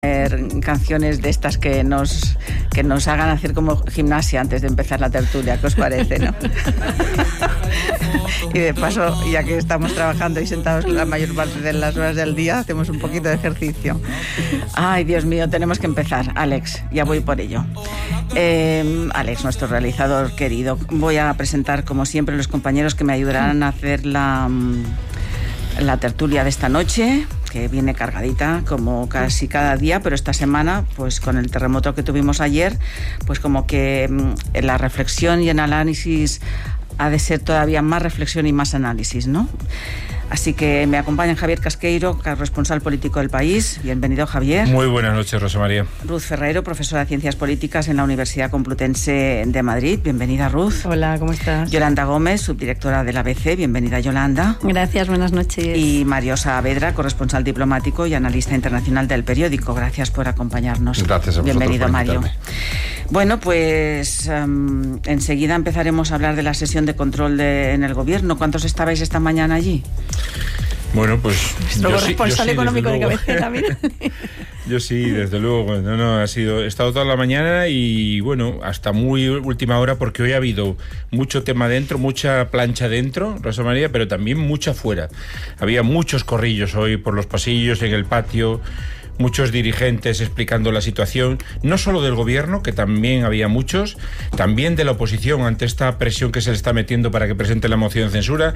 canciones de estas que nos hagan hacer como gimnasia antes de empezar la tertulia, ¿qué os parece, no? Y de paso, ya que estamos trabajando y sentados la mayor parte de las horas del día, hacemos un poquito de ejercicio. Ay, Dios mío, tenemos que empezar. Alex, ya voy por ello. Alex, nuestro realizador querido, voy a presentar como siempre los compañeros que me ayudarán a hacer la tertulia de esta noche, que viene cargadita como casi cada día, pero esta semana, pues con el terremoto que tuvimos ayer, pues como que la reflexión y el análisis ha de ser todavía más reflexión y más análisis, ¿no? Así que me acompañan Javier Casqueiro, corresponsal político del País. Bienvenido, Javier. Muy buenas noches, Rosa María. Ruth Ferreiro, profesora de Ciencias Políticas en la Universidad Complutense de Madrid. Bienvenida, Ruth. Hola, ¿cómo estás? Yolanda Gómez, subdirectora del ABC. Bienvenida, Yolanda. Gracias, buenas noches. Y Mario Saavedra, corresponsal diplomático y analista internacional del periódico. Gracias por acompañarnos. Gracias a vosotros. Bienvenido, por Mario. invitarme. Bueno, pues enseguida empezaremos a hablar de la sesión de control en el gobierno. ¿Cuántos estabais esta mañana allí? Bueno, pues nuestro corresponsal económico de cabecera, mira. Yo sí, desde luego. He estado toda la mañana y bueno, hasta muy última hora, porque hoy ha habido mucho tema dentro, mucha plancha dentro, Rosa María, pero también mucha fuera. Había muchos corrillos hoy por los pasillos, en el patio, muchos dirigentes explicando la situación, no solo del gobierno, que también había muchos, también de la oposición ante esta presión que se le está metiendo para que presente la moción de censura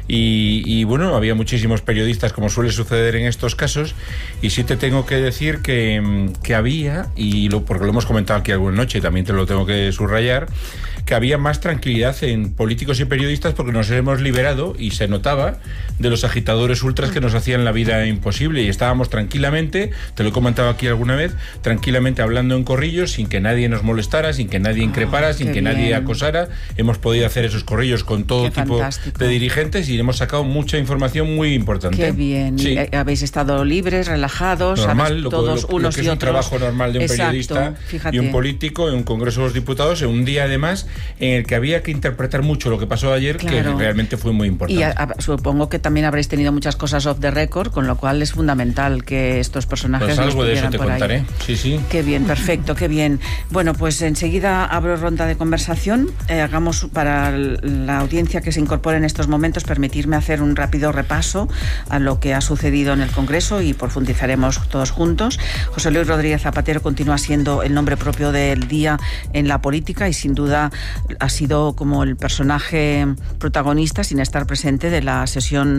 y bueno, había muchísimos periodistas, como suele suceder en estos casos, y sí te tengo que decir que había, porque lo hemos comentado aquí alguna noche, también te lo tengo que subrayar, que había más tranquilidad en políticos y periodistas porque nos hemos liberado, y se notaba, de los agitadores ultras que nos hacían la vida imposible, y estábamos tranquilamente, te lo he comentado aquí alguna vez, tranquilamente hablando en corrillos, sin que nadie nos molestara, sin que nadie increpara, sin que nadie acosara. Hemos podido hacer esos corrillos con todo tipo de dirigentes y hemos sacado mucha información muy importante. Qué bien. Sí. Habéis estado libres, relajados, normal, todos lo unos que y es otros. un trabajo normal de un Exacto, periodista fíjate. Y un político en un Congreso de los Diputados, en un día además en el que había que interpretar mucho lo que pasó ayer, claro, que realmente fue muy importante. Y supongo que también habréis tenido muchas cosas off the record, con lo cual es fundamental que estos personajes pues algo de eso te contaré. Ahí. Sí. Qué bien, perfecto, qué bien. Bueno, pues enseguida abro ronda de conversación. Hagamos para la audiencia que se incorpore en estos momentos, permitirme hacer un rápido repaso a lo que ha sucedido en el Congreso y profundizaremos todos juntos. José Luis Rodríguez Zapatero continúa siendo el nombre propio del día en la política y sin duda ha sido como el personaje protagonista, sin estar presente, de la sesión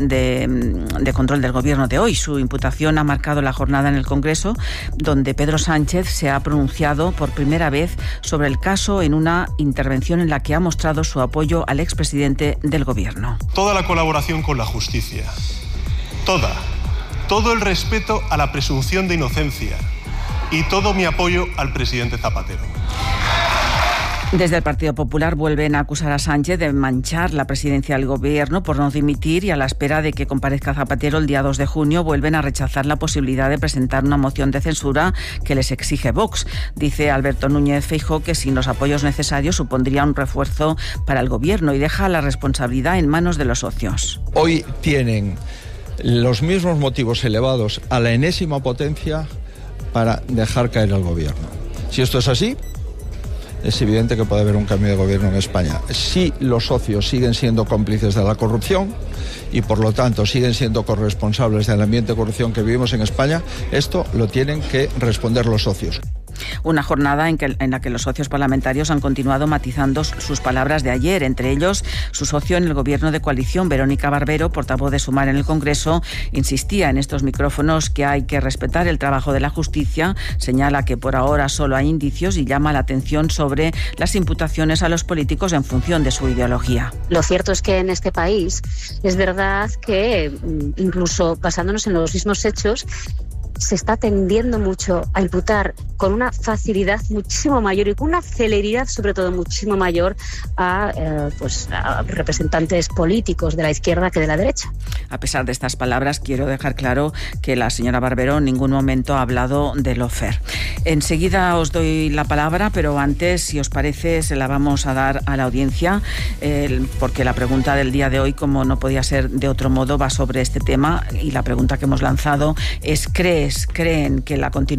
de control del gobierno de hoy. Su imputación ha marcado la jornada en el Congreso, donde Pedro Sánchez se ha pronunciado por primera vez sobre el caso en una intervención en la que ha mostrado su apoyo al expresidente del gobierno. Toda la colaboración con la justicia, todo el respeto a la presunción de inocencia y todo mi apoyo al presidente Zapatero. Desde el Partido Popular vuelven a acusar a Sánchez de manchar la presidencia del gobierno por no dimitir, y a la espera de que comparezca Zapatero el día 2 de junio vuelven a rechazar la posibilidad de presentar una moción de censura que les exige Vox. Dice Alberto Núñez Feijóo que sin los apoyos necesarios supondría un refuerzo para el gobierno y deja la responsabilidad en manos de los socios. Hoy tienen los mismos motivos elevados a la enésima potencia para dejar caer al gobierno. Si esto es así, es evidente que puede haber un cambio de gobierno en España. Si los socios siguen siendo cómplices de la corrupción y por lo tanto siguen siendo corresponsables del ambiente de corrupción que vivimos en España, esto lo tienen que responder los socios. Una jornada en la que los socios parlamentarios han continuado matizando sus palabras de ayer, entre ellos su socio en el gobierno de coalición, Verónica Barbero, portavoz de Sumar en el Congreso, insistía en estos micrófonos que hay que respetar el trabajo de la justicia, señala que por ahora solo hay indicios y llama la atención sobre las imputaciones a los políticos en función de su ideología. Lo cierto es que en este país es verdad que, incluso basándonos en los mismos hechos, se está tendiendo mucho a imputar con una facilidad muchísimo mayor y con una celeridad sobre todo muchísimo mayor a representantes políticos de la izquierda que de la derecha. A pesar de estas palabras, quiero dejar claro que la señora Barbero en ningún momento ha hablado de lawfare. Enseguida os doy la palabra, pero antes, si os parece, se la vamos a dar a la audiencia, porque la pregunta del día de hoy, como no podía ser de otro modo, va sobre este tema, y la pregunta que hemos lanzado es: ¿creen que la continuidad